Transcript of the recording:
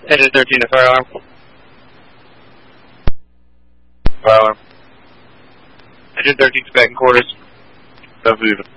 Engine 13 to fire alarm. Fire alarm. Engine 13 to back in quarters. Stop moving.